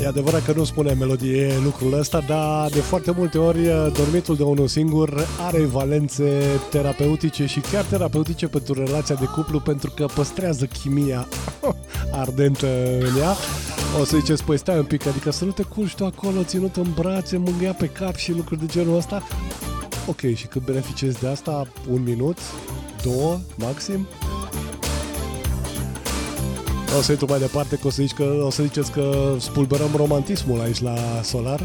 adevărat că nu spune melodie lucrul ăsta, dar de foarte multe ori dormitul de unul singur are valențe terapeutice și chiar terapeutice pentru relația de cuplu, pentru că păstrează chimia ardentă în ea. O să ziceți, păi stai un pic, adică să nu te culci tu acolo ținut în brațe, mângâia pe cap și lucruri de genul ăsta. Ok, și cât beneficiezi de asta? 1 minut? 2 maxim? O să intru mai departe, că o să ziceți că spulberăm romantismul aici la Solar.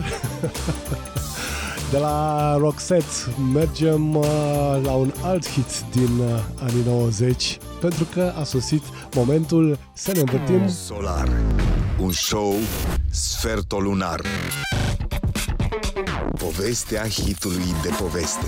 De la Roxette mergem la un alt hit din anii 90, pentru că a sosit momentul să ne învârtim. Solar, un show sfertolunar. Povestea hitului de poveste.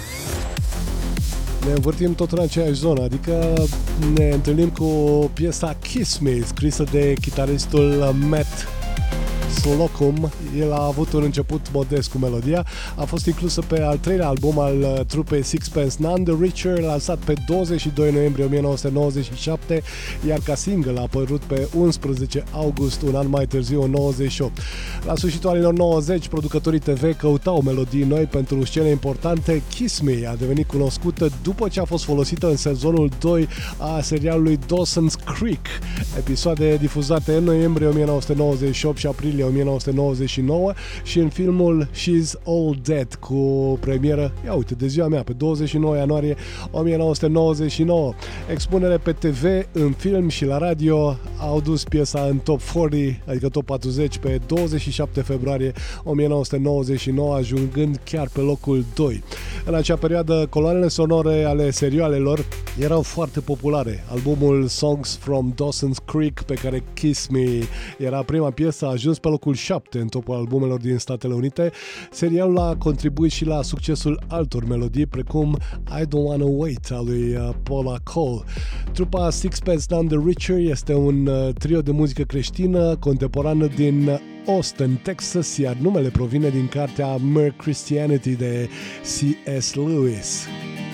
Ne învârtim tot în aceeași zonă, adică ne întâlnim cu piesa Kiss Me, scrisă de chitaristul Matt Slocum. El a avut un început modest cu melodia, a fost inclusă pe al 3-lea album al trupei Sixpence None the Richer, lansat pe 22 noiembrie 1997, iar ca single a apărut pe 11 august, un an mai târziu, în 98. La sfârșitul anilor 90, producătorii TV căutau melodii noi pentru scene importante. Kiss Me a devenit cunoscută după ce a fost folosită în sezonul 2 a serialului Dawson's Creek, episoade difuzate în noiembrie 1998 și aprilie 1999 și în filmul She's All Dead, cu premieră, ia uite, de ziua mea, pe 29 ianuarie 1999. Expunere pe TV, în film și la radio au dus piesa în top 40, adică top 40, pe 27 februarie 1999, ajungând chiar pe locul 2. În acea perioadă, coloanele sonore ale serialelor erau foarte populare. Albumul Songs from Dawson's Creek, pe care Kiss Me era prima piesă, a ajuns pe locul 7 în topul albumelor din Statele Unite. Serialul a contribuit și la succesul altor melodii, precum I Don't Wanna Wait al lui Paula Cole. Trupa Sixpence None the Richer este un trio de muzică creștină contemporană din Austin, Texas, iar numele provine din cartea Mere Christianity de C.S. Lewis.